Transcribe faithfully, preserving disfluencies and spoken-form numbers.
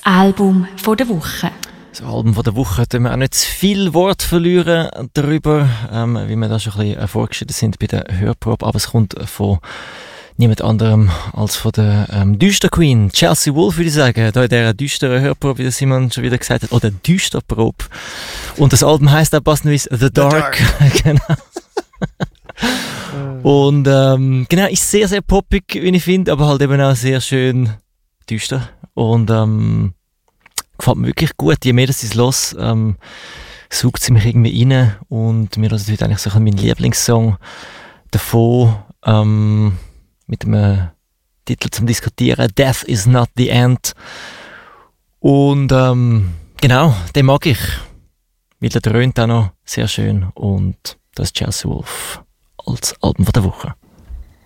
Album von der Woche. Das Album von der Woche, da wir auch nicht zu viel Wort verlieren darüber, ähm, wie wir da schon ein bisschen vorgeschritten sind bei der Hörprobe, aber es kommt von niemand anderem als von der ähm, Düster Queen, Chelsea Wolfe, würde ich sagen, da in dieser düsteren Hörprobe, wie Simon schon wieder gesagt hat, oder Düsterprobe. Und das Album heisst auch passenderweise The Dark. The Dark. Genau. Und ähm, genau, ist sehr, sehr poppig, wie ich finde, aber halt eben auch sehr schön düster. Und ähm, gefällt mir wirklich gut. Je mehr das ist los, ähm, saugt sie mich irgendwie rein. Und mir ist heute eigentlich so mein Lieblingssong davon, ähm, mit dem Titel zum Diskutieren, Death is not the end. Und ähm, genau, den mag ich. Weil der dröhnt auch noch sehr schön. Und das ist Chelsea Wolfe als Album von der Woche.